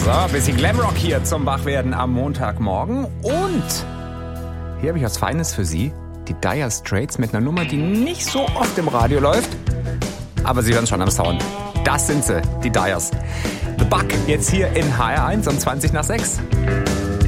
So, bisschen Glamrock hier zum Wachwerden am Montagmorgen. Und hier habe ich was Feines für Sie. Die Dire Straits mit einer Nummer, die nicht so oft im Radio läuft. Aber Sie hören es schon am Sound. Das sind sie, die Dires. The Bug, jetzt hier in HR1 um 20 nach 6.